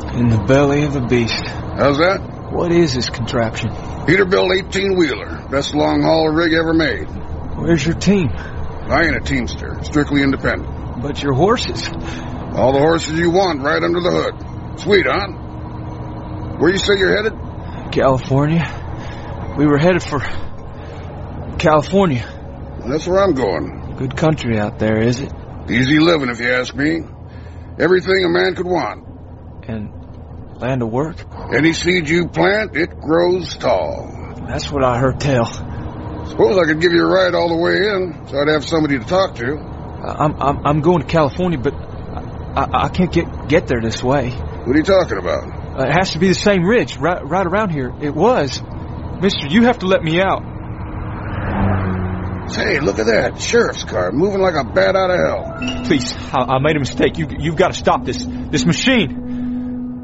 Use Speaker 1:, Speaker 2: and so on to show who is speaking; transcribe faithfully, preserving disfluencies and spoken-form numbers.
Speaker 1: In the belly of a beast.
Speaker 2: How's that?
Speaker 1: What is this contraption?
Speaker 2: Peterbilt eighteen-wheeler. Best long-haul rig ever made.
Speaker 1: Where's your team?
Speaker 2: I ain't a teamster. Strictly independent.
Speaker 1: But your horses?
Speaker 2: All the horses you want right under the hood. Sweet, huh? Where you say you're headed?
Speaker 1: California. We were headed for California.
Speaker 2: That's where I'm going.
Speaker 1: Good country out there, is it?
Speaker 2: Easy living, if you ask me. Everything a man could want.
Speaker 1: And land of work?
Speaker 2: Any seed you plant, it grows tall.
Speaker 1: That's what I heard tell.
Speaker 2: Suppose I could give you a ride all the way in, so I'd have somebody to talk to.
Speaker 1: I'm I'm, I'm going to California, but I, I can't get, get there this way.
Speaker 2: What are you talking about?
Speaker 1: Uh, it has to be the same ridge, right, right around here. It was. Mister, you have to let me out.
Speaker 2: Say, look at that. Sheriff's car, moving like a bat out of hell.
Speaker 1: Please, I, I made a mistake. You, you've got to stop this, this machine.